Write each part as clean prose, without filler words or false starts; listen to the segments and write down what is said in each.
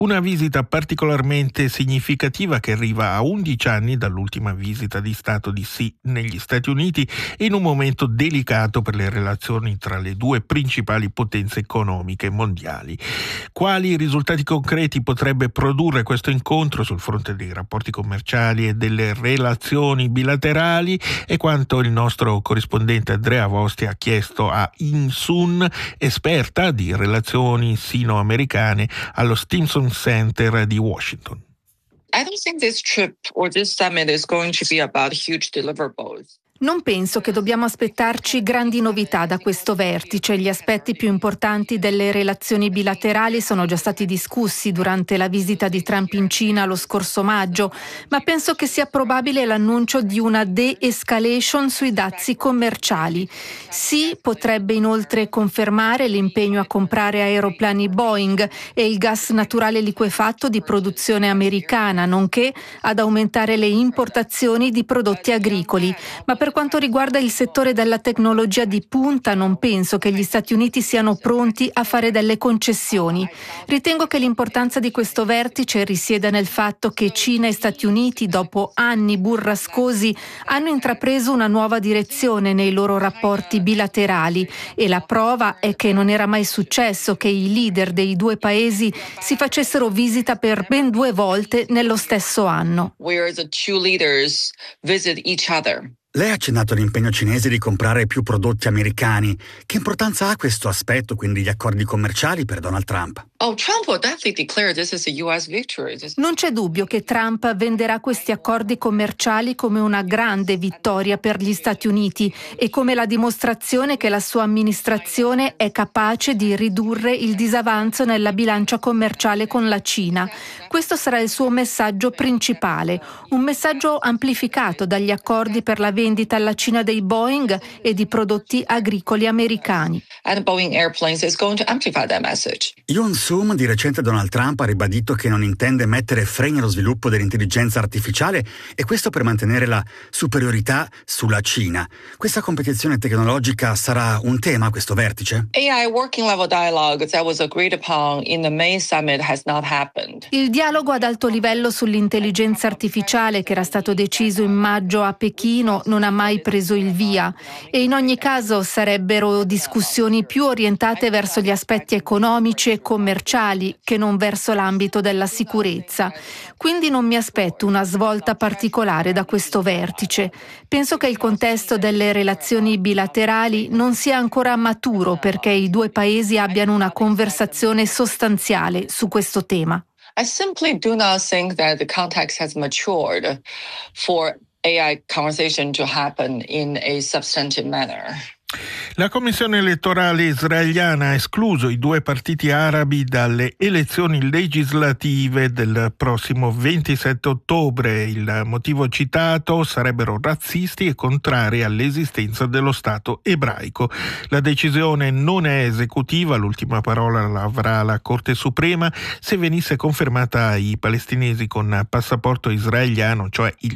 Una visita particolarmente significativa che arriva a 11 anni dall'ultima visita di Stato di Xi negli Stati Uniti in un momento delicato per le relazioni tra le due principali potenze economiche mondiali. Quali risultati concreti potrebbe produrre questo incontro sul fronte dei rapporti commerciali e delle relazioni bilaterali? È quanto il nostro corrispondente Andrea Vosti ha chiesto a In Sun, esperta di relazioni sino-americane allo Stimson Center di Washington. I don't think this trip or this summit is going to be about huge deliverables. Non penso che dobbiamo aspettarci grandi novità da questo vertice. Gli aspetti più importanti delle relazioni bilaterali sono già stati discussi durante la visita di Trump in Cina lo scorso maggio, ma penso che sia probabile l'annuncio di una de-escalation sui dazi commerciali. Sì, potrebbe inoltre confermare l'impegno a comprare aeroplani Boeing e il gas naturale liquefatto di produzione americana, nonché ad aumentare le importazioni di prodotti agricoli. Ma per quanto riguarda il settore della tecnologia di punta, non penso che gli Stati Uniti siano pronti a fare delle concessioni. Ritengo che l'importanza di questo vertice risieda nel fatto che Cina e Stati Uniti, dopo anni burrascosi, hanno intrapreso una nuova direzione nei loro rapporti bilaterali e la prova è che non era mai successo che i leader dei due paesi si facessero visita per ben 2 volte nello stesso anno. Where the two leaders visit each other. Lei ha accennato all'impegno cinese di comprare più prodotti americani. Che importanza ha questo aspetto, quindi gli accordi commerciali per Donald Trump? Trump will definitely declare this is a US victory. Non c'è dubbio che Trump venderà questi accordi commerciali come una grande vittoria per gli Stati Uniti e come la dimostrazione che la sua amministrazione è capace di ridurre il disavanzo nella bilancia commerciale con la Cina. Questo sarà il suo messaggio principale, un messaggio amplificato dagli accordi per la vendita alla Cina dei Boeing e di prodotti agricoli americani. And Boeing Airplanes is going to amplify that message. Yoon Sum, di recente Donald Trump ha ribadito che non intende mettere freni allo sviluppo dell'intelligenza artificiale e questo per mantenere la superiorità sulla Cina. Questa competizione tecnologica sarà un tema a questo vertice? AI working level dialogue that was agreed upon in the May summit has not happened. Il dialogo ad alto livello sull'intelligenza artificiale che era stato deciso in maggio a Pechino non ha mai preso il via e in ogni caso sarebbero discussioni più orientate verso gli aspetti economici e commerciali che non verso l'ambito della sicurezza. Quindi non mi aspetto una svolta particolare da questo vertice. Penso che il contesto delle relazioni bilaterali non sia ancora maturo perché i due paesi abbiano una conversazione sostanziale su questo tema. I simply do not think that the context has matured for AI conversation to happen in a substantive manner. La Commissione elettorale israeliana ha escluso i 2 partiti arabi dalle elezioni legislative del prossimo 27 ottobre. Il motivo citato sarebbero razzisti e contrari all'esistenza dello Stato ebraico. La decisione non è esecutiva, l'ultima parola l'avrà la Corte Suprema. Se venisse confermata, ai palestinesi con passaporto israeliano, cioè il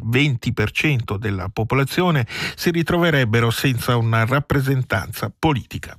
20% della popolazione, si ritroverebbero senza una rappresentanza politica.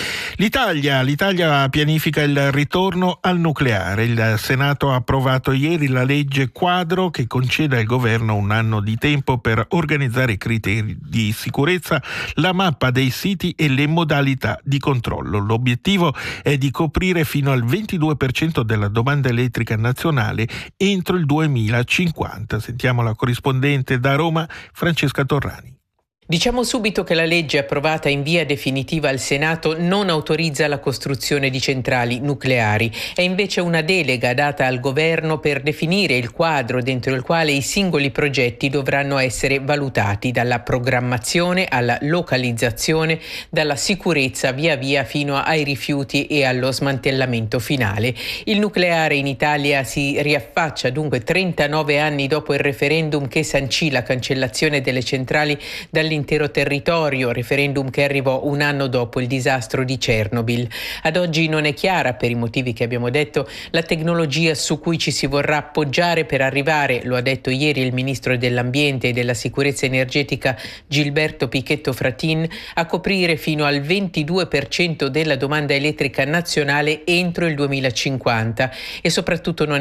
L'Italia pianifica il ritorno al nucleare. Il Senato ha approvato ieri la legge quadro che concede al governo 1 anno di tempo per organizzare i criteri di sicurezza, la mappa dei siti e le modalità di controllo. L'obiettivo è di coprire fino al 22% della domanda elettrica nazionale entro il 2050. Sentiamo la corrispondente da Roma, Francesca Torrani. Diciamo subito che la legge approvata in via definitiva al Senato non autorizza la costruzione di centrali nucleari. È invece una delega data al governo per definire il quadro dentro il quale i singoli progetti dovranno essere valutati, dalla programmazione alla localizzazione, dalla sicurezza via via fino ai rifiuti e allo smantellamento finale. Il nucleare in Italia si riaffaccia dunque 39 anni dopo il referendum che sancì la cancellazione delle centrali dall'interno l'intero territorio, referendum che arrivò un anno dopo il disastro di Chernobyl. Ad oggi non è chiara, per i motivi che abbiamo detto, la tecnologia su cui ci si vorrà appoggiare per arrivare, lo ha detto ieri il ministro dell'Ambiente e della Sicurezza Energetica Gilberto Pichetto Fratin, a coprire fino al 22% della domanda elettrica nazionale entro il 2050 e soprattutto non